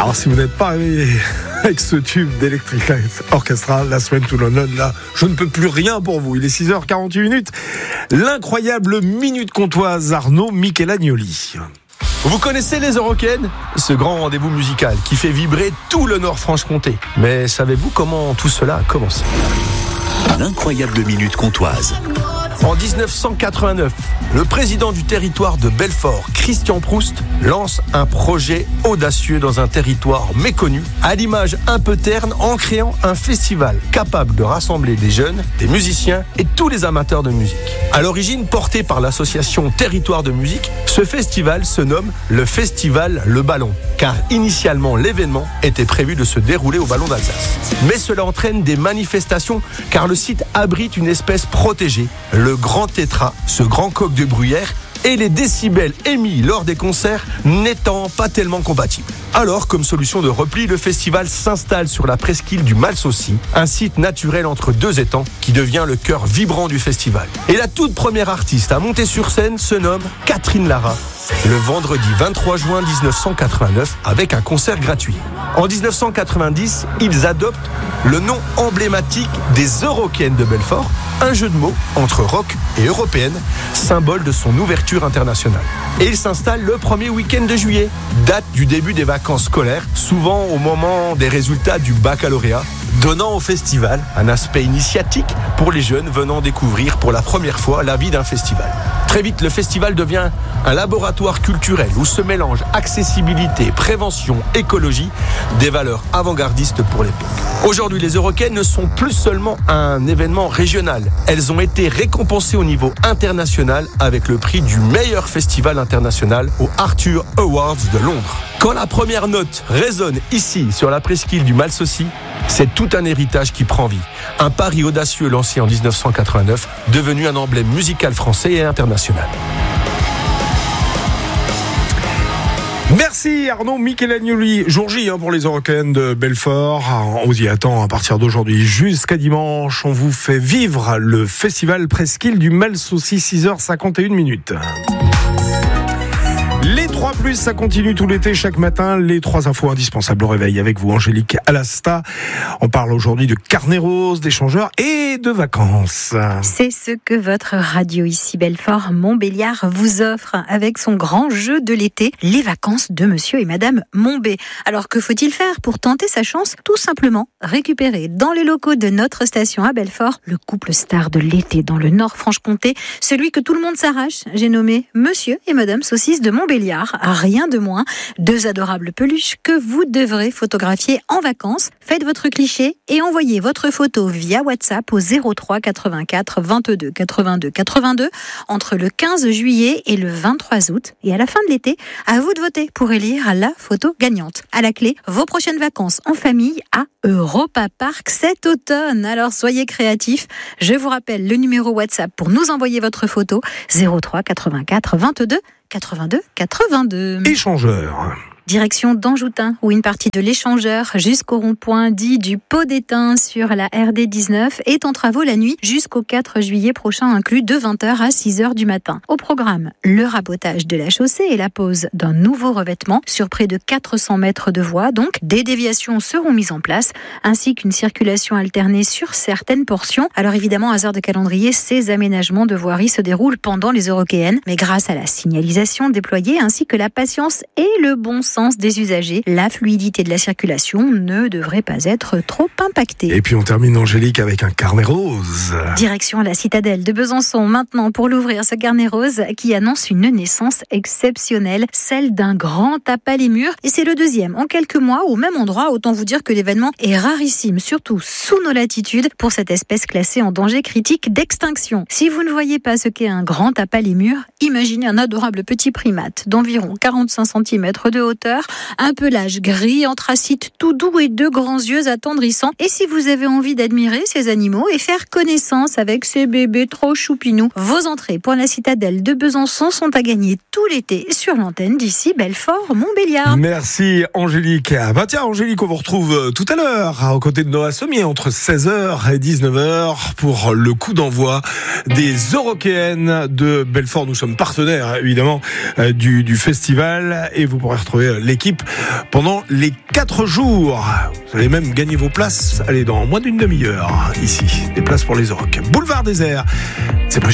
Alors si vous n'êtes pas réveillé avec ce tube d'Electric Light Orchestra, Last Train to London, là, je ne peux plus rien pour vous. Il est 6h48. L'incroyable minute comtoise Arnaud Michelagnoli. Vous connaissez les Eurokéennes ? Ce grand rendez-vous musical qui fait vibrer tout le Nord-Franche-Comté. Mais savez-vous comment tout cela a commencé ? L'incroyable minute comtoise. En 1989, le président du territoire de Belfort, Christian Proust, lance un projet audacieux dans un territoire méconnu, à l'image un peu terne, en créant un festival capable de rassembler des jeunes, des musiciens et tous les amateurs de musique. À l'origine, porté par l'association Territoire de musique, ce festival se nomme le Festival Le Ballon, car initialement l'événement était prévu de se dérouler au Ballon d'Alsace. Mais cela entraîne des manifestations, car le site abrite une espèce protégée, le grand tétra, ce grand coq de bruyère, et les décibels émis lors des concerts n'étant pas tellement compatibles. Alors, comme solution de repli, le festival s'installe sur la presqu'île du Malsaucy, un site naturel entre deux étangs qui devient le cœur vibrant du festival. Et la toute première artiste à monter sur scène se nomme Catherine Lara, le vendredi 23 juin 1989, avec un concert gratuit. En 1990, ils adoptent le nom emblématique des Eurokéennes de Belfort, un jeu de mots entre rock et européenne, symbole de son ouverture internationale. Et il s'installe le premier week-end de juillet, date du début des vacances scolaires, souvent au moment des résultats du baccalauréat, donnant au festival un aspect initiatique pour les jeunes venant découvrir pour la première fois la vie d'un festival. Très vite, le festival devient un laboratoire culturel où se mélangent accessibilité, prévention, écologie, des valeurs avant-gardistes pour l'époque. Aujourd'hui, les Eurokéennes ne sont plus seulement un événement régional. Elles ont été récompensées au niveau international avec le prix du meilleur festival international aux Arthur Awards de Londres. Quand la première note résonne ici, sur la presqu'île du Malsaucy, c'est tout un héritage qui prend vie. Un pari audacieux lancé en 1989, devenu un emblème musical français et international. Merci Arnaud Michelagnoli. Jour J pour les Eurokéennes de Belfort. On vous y attend à partir d'aujourd'hui jusqu'à dimanche. On vous fait vivre le festival Presqu'île du Malsaucy, 6h51. Les 3+, ça continue tout l'été, chaque matin. Les 3 infos indispensables au réveil avec vous, Angélique Alasta. On parle aujourd'hui de carnet rose, d'échangeurs et de vacances. C'est ce que votre radio ici, Belfort Montbéliard, vous offre avec son grand jeu de l'été, les vacances de monsieur et madame Montbé. Alors, que faut-il faire pour tenter sa chance ? Tout simplement récupérer dans les locaux de notre station à Belfort le couple star de l'été dans le Nord-Franche-Comté, celui que tout le monde s'arrache. J'ai nommé monsieur et madame Saucisse de Montbéliard. Rien de moins, 2 adorables peluches que vous devrez photographier en vacances. Faites votre cliché et envoyez votre photo via WhatsApp au 03 84 22 82 82 entre le 15 juillet et le 23 août. Et à la fin de l'été, à vous de voter pour élire la photo gagnante. À la clé, vos prochaines vacances en famille à Europa Park cet automne. Alors soyez créatifs. Je vous rappelle le numéro WhatsApp pour nous envoyer votre photo, 03 84 22 82 82. Échangeurs. Direction d'Anjoutin, où une partie de l'échangeur jusqu'au rond-point dit du Pot d'Étain sur la RD 19 est en travaux la nuit jusqu'au 4 juillet prochain inclus de 20h à 6h du matin. Au programme, le rabotage de la chaussée et la pose d'un nouveau revêtement sur près de 400 mètres de voies. Donc, des déviations seront mises en place ainsi qu'une circulation alternée sur certaines portions. Alors évidemment, hasard de calendrier, ces aménagements de voirie se déroulent pendant les Eurokéennes. Mais grâce à la signalisation déployée ainsi que la patience et le bon sens des usagers, la fluidité de la circulation ne devrait pas être trop impactée. Et puis on termine, Angélique, avec un carnet rose. Direction la citadelle de Besançon maintenant pour l'ouvrir, ce carnet rose qui annonce une naissance exceptionnelle, celle d'un grand tape à les murs. Et c'est le deuxième en quelques mois au même endroit. Autant vous dire que l'événement est rarissime, surtout sous nos latitudes, pour cette espèce classée en danger critique d'extinction. Si vous ne voyez pas ce qu'est un grand tape à les murs, imaginez un adorable petit primate d'environ 45 cm de hauteur, un pelage gris anthracite tout doux et 2 grands yeux attendrissants. Et si vous avez envie d'admirer ces animaux et faire connaissance avec ces bébés trop choupinous, vos entrées pour la citadelle de Besançon sont à gagner tout l'été sur l'antenne d'ici Belfort Montbéliard. Merci Angélique. Tiens Angélique, on vous retrouve tout à l'heure aux côtés de Noah Sommier entre 16h et 19h pour le coup d'envoi des Eurokéennes de Belfort. Nous sommes partenaires évidemment du festival et vous pourrez retrouver retrouver l'équipe pendant les 4 jours. Vous allez même gagner vos places, allez, dans moins d'une demi-heure, ici. Des places pour les Orocs. Boulevard Désert, c'est